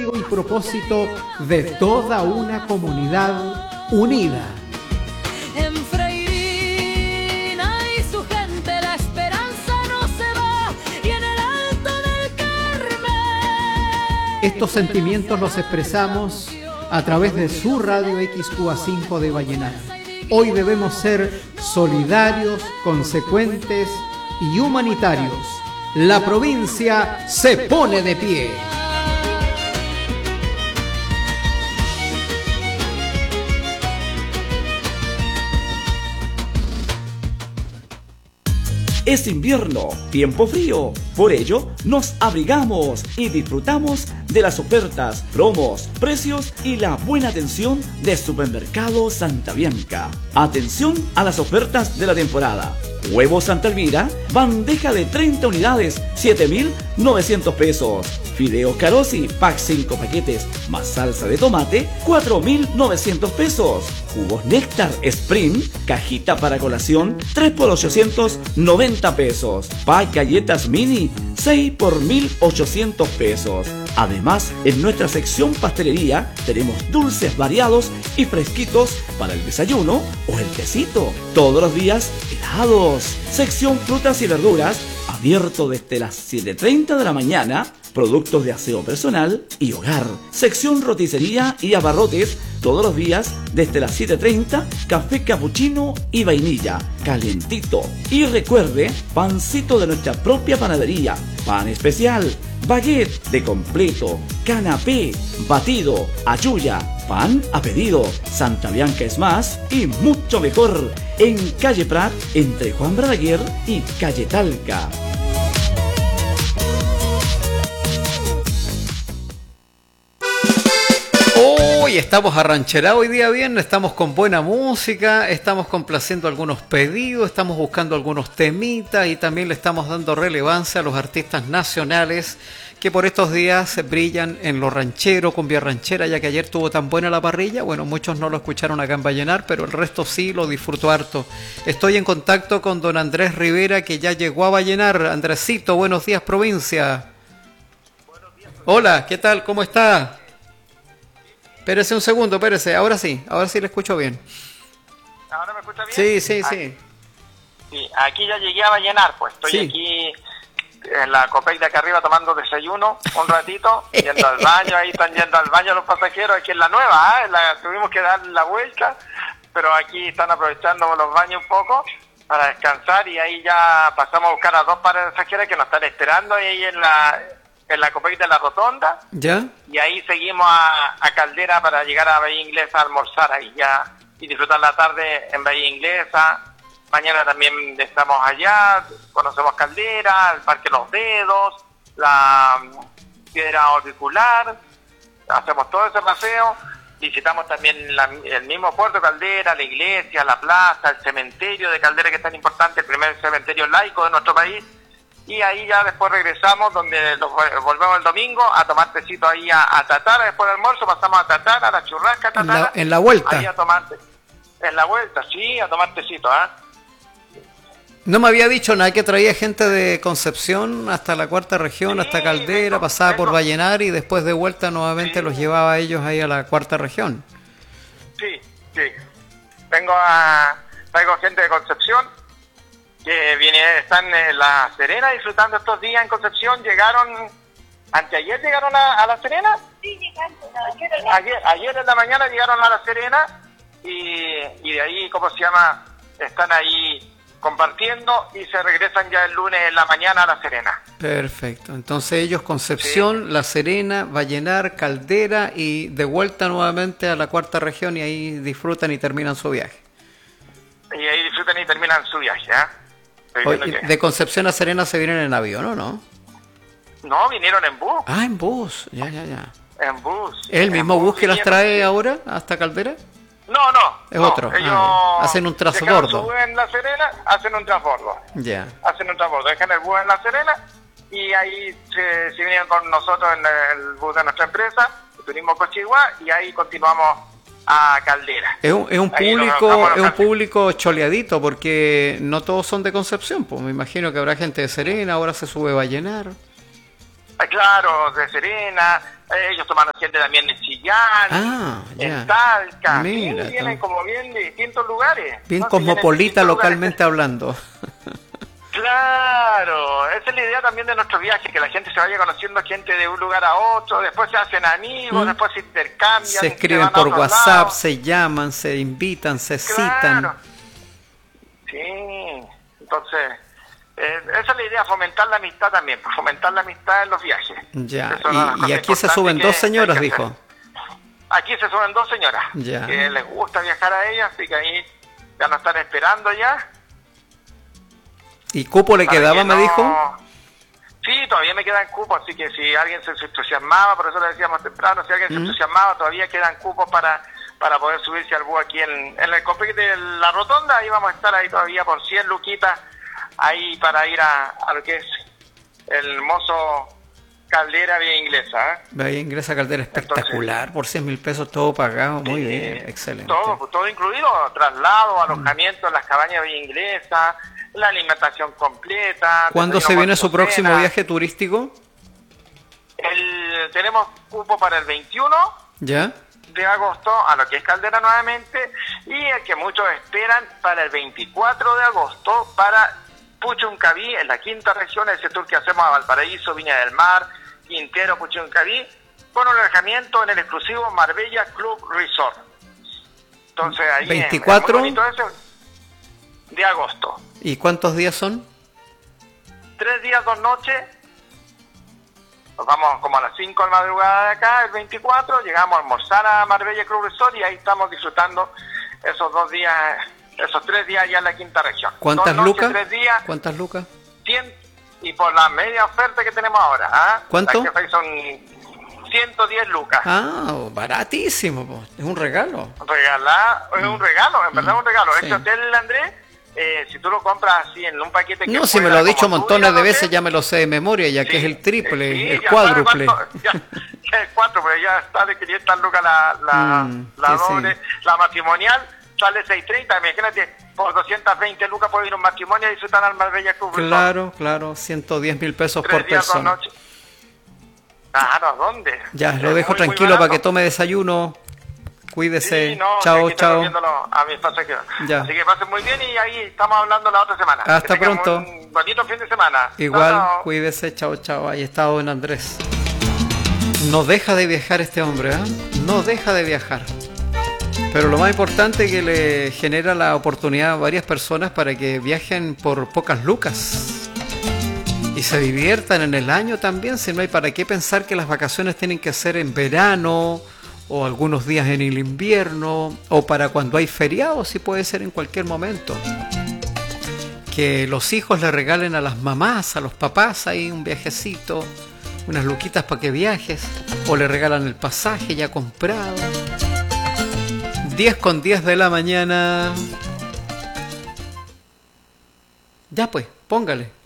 y propósito de toda una comunidad unida. En Freirina y su gente la esperanza no se va, y en el Alto del Carmen. Estos sentimientos los expresamos a través de su radio XQA5 de Vallenar. Hoy debemos ser solidarios, consecuentes y humanitarios. La provincia se pone de pie. Es invierno, tiempo frío, por ello nos abrigamos y disfrutamos de las ofertas, promos, precios y la buena atención de Supermercado Santa Bianca. Atención a las ofertas de la temporada. Huevo Santa Elvira, bandeja de 30 unidades, 7.900 pesos. Fideos Carosi, pack 5 paquetes, más salsa de tomate, 4.900 pesos. Jugos Néctar Sprint, cajita para colación, 3 por 890 pesos. Pack galletas mini, 6 por 1.800 pesos. Además, en nuestra sección pastelería tenemos dulces variados y fresquitos para el desayuno o el tecito. Todos los días helados. Sección frutas y verduras, abierto desde las 7:30 de la mañana. Productos de aseo personal y hogar. Sección roticería y abarrotes, todos los días desde las 7:30, café capuchino y vainilla, calentito. Y recuerde, pancito de nuestra propia panadería, pan especial, baguette de completo, canapé, batido, ayuya, pan a pedido. Santa Bianca es más y mucho mejor. En calle Prat, entre Juan Balaguer y calle Talca. Hoy estamos arrancherados hoy día viernes, estamos con buena música, estamos complaciendo algunos pedidos, estamos buscando algunos temitas y también le estamos dando relevancia a los artistas nacionales que por estos días brillan en lo ranchero, cumbia ranchera, ya que ayer tuvo tan buena la parrilla. Bueno, muchos no lo escucharon acá en Vallenar, pero el resto sí lo disfrutó harto. Estoy en contacto con don Andrés Rivera, que ya llegó a Vallenar. Andresito, buenos días, provincia. Hola, ¿qué tal? ¿Cómo está? Espérese un segundo, espérese, ahora sí le escucho bien. ¿Ahora me escucha bien? Sí. Sí, aquí ya llegué a Vallenar, pues estoy aquí en la Copec de acá arriba tomando desayuno un ratito, yendo al baño, ahí están yendo al baño los pasajeros, aquí en la nueva, tuvimos que dar la vuelta, pero aquí están aprovechando los baños un poco para descansar y ahí ya pasamos a buscar a dos pasajeras que nos están esperando ahí en la Copec de la Rotonda. ¿Ya? Y ahí seguimos a Caldera para llegar a Bahía Inglesa a almorzar ahí ya y disfrutar la tarde en Bahía Inglesa. Mañana también estamos allá, conocemos Caldera, el Parque Los Dedos, la Piedra Auricular, hacemos todo ese paseo, visitamos también el mismo puerto de Caldera, la iglesia, la plaza, el cementerio de Caldera, que es tan importante, el primer cementerio laico de nuestro país. Y ahí ya después regresamos, donde volvemos el domingo a tomar tecito ahí a Tatara. Después del almuerzo pasamos a Tatara, a la churrasca Tatara. En la vuelta. Ahí a tomar en la vuelta, sí, a tomar tecito, No me había dicho nada que traía gente de Concepción hasta la cuarta región, hasta Caldera, pasaba por Vallenar y después de vuelta nuevamente los llevaba a ellos ahí a la cuarta región. Sí. Traigo gente de Concepción que están en La Serena disfrutando estos días en Concepción. ¿Anteayer llegaron a La Serena? Sí, llegaron. Ayer en la mañana llegaron a La Serena y de ahí, están ahí compartiendo y se regresan ya el lunes en la mañana a La Serena. Perfecto, entonces ellos Concepción, sí. La Serena, Vallenar, Caldera y de vuelta nuevamente a la cuarta región y ahí disfrutan y terminan su viaje. Y ahí disfrutan y terminan su viaje, Oye, de Concepción a Serena se vienen en avión, ¿o no? No, vinieron en bus. Ah, en bus, ya. En bus. ¿Es el mismo bus que las trae ahora hasta Caldera? No. Es otro. Ellos hacen un transbordo. Dejan su bus en La Serena, hacen un transbordo. Ya. Hacen un transbordo, dejan el bus en La Serena y ahí se vinieron con nosotros en el bus de nuestra empresa, Turismo Cochigua, y ahí continuamos a Caldera. Es un público choleadito porque no todos son de Concepción, pues me imagino que habrá gente de Serena, ahora se sube a Vallenar. Claro, de Serena, Ellos tomaron gente también en Chillán, en Talca. Mira, sí, vienen como bien de distintos lugares. Bien ¿no? cosmopolita localmente hablando. Claro, esa es la idea también de nuestro viaje, que la gente se vaya conociendo gente de un lugar a otro, después se hacen amigos, después se intercambian. Se escriben por WhatsApp, se llaman, se invitan, se citan. Sí, entonces, esa es la idea, fomentar la amistad también, fomentar la amistad en los viajes. Ya, y aquí se suben dos señoras, dijo. Aquí se suben dos señoras, ya. Que les gusta viajar a ellas, así que ahí ya nos están esperando ya. ¿Y cupo le quedaba, me dijo? Sí, todavía me quedan cupos, así que si alguien se entusiasmaba, por eso le decíamos temprano, si alguien se entusiasmaba, todavía quedan cupos para poder subirse al bus aquí en el complejo de la Rotonda. Ahí vamos a estar ahí todavía por 100 luquitas, ahí para ir a lo que es el hermoso Caldera Vía Inglesa. Vía Inglesa Caldera, espectacular. Entonces, por 100.000 pesos todo pagado, muy bien, excelente. Todo incluido, traslado, alojamiento en las cabañas Vía Inglesa, la alimentación completa. ¿Cuándo se viene su próximo viaje turístico? Tenemos cupo para el 21 ¿ya? de agosto, a lo que es Caldera nuevamente, y el que muchos esperan para el 24 de agosto para Puchuncaví, en la quinta región, ese tour que hacemos a Valparaíso, Viña del Mar, Quintero, Puchuncaví, con un alojamiento en el exclusivo Marbella Club Resort. Entonces ahí 24 es muy bonito eso, de agosto. ¿Y cuántos días son? 3 días, 2 noches. Nos vamos como a las 5 de la madrugada de acá, el 24, llegamos a almorzar a Marbella Club Resort y ahí estamos disfrutando esos 2 días, esos 3 días allá en la quinta región. ¿Cuántas 2 noches, lucas? 3 días. ¿Cuántas lucas? 100, y por la media oferta que tenemos ahora. ¿Ah? ¿Cuánto? Las que son 110 lucas. Ah, baratísimo, po. Es un regalo. Es un regalo, en verdad es un regalo. Sí. Este hotel, Andrés, si tú lo compras así en un paquete... No, si me lo ha dicho montones de veces, ya me lo sé de memoria, ya que es el triple, sí, el cuádruple. Ya es 4, pero ya está de 500 lucas la doble, la matrimonial sale 630, imagínate, por 220 lucas puede ir un matrimonio y disfrutar al Marbella Club Resort. Claro, 100.000 pesos 3 por días, 2 persona. noches. Claro, ¿dónde? Ya, lo dejo muy tranquilo para que barato. tome desayuno. Cuídese. Sí, no, chao, aquí estoy chao. viéndolo a mis pasajeros. Ya. Así que pasen muy bien y ahí estamos hablando la otra semana. Hasta Que tengan pronto. Un bonito fin de semana. Igual, Chao. cuídese, chao. Ahí está don Andrés. No deja de viajar este hombre, ¿eh? No deja de viajar. Pero lo más importante es que le genera la oportunidad a varias personas para que viajen por pocas lucas. Y se diviertan en el año también, si no hay para qué pensar que las vacaciones tienen que ser en verano o algunos días en el invierno o para cuando hay feriados, sí puede ser en cualquier momento. Que los hijos le regalen a las mamás, a los papás ahí un viajecito, unas luquitas para que viajes, o le regalan el pasaje ya comprado. 10:10 de la mañana. Ya pues, póngale.